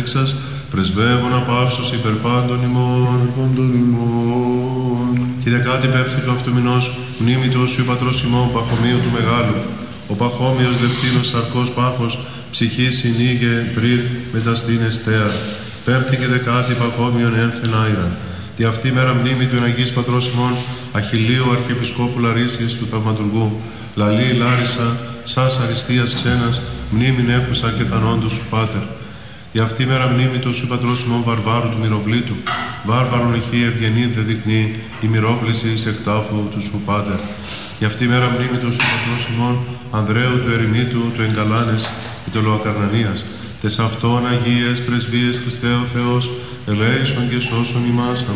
δόξας, πρεσβεύων απαύσος υπερ πάντων ημών. Και 15η του αυτού μηνός, μνήμη του Οσίου Πατρός ημών Παχωμίου του Μεγάλου. Ο Παχώμιος λεπτύνος σαρκός πάχος, ψυχής συνήγε πριν μεταστήν εστέα. 5η και 10η Παχώμιον ένθεν άιρα. Τη αυτή μέρα μνήμη του Εναγής Πατρός ημών Αχιλλείου Αρχιεπισκόπου Λαρίσιας του Θαυματουργού. Λαλή Λάρισα, σας αριστείας ξένας, μνήμην έχουσα και θανόντος σου Πάτερ. Τη αυτή μέρα μνήμη του Οσίου Πατρός ημών Βαρβάρου του Μυροβλήτου. Βάρβαρον εχεί ευγενήν δε δεικνύει η μυρόβληση εις εκτάφου του σου Πάτερ. Τη αυτή μέρα μνήμη του Οσίου Πατρός ημών Ανδρέου του Ερημίτου του Εγκαλάνες και του Λοακαρνανίας. Τες αυτών Αγίες πρεσβείες Χριστέ ο Θεός, ελέησον και σώσον ημάς.